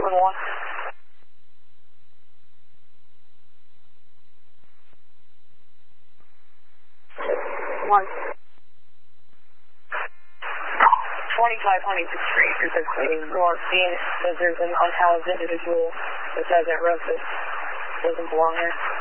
1. 25 Huntington Street, says there's an unhoused individual that says that Russ doesn't belong there.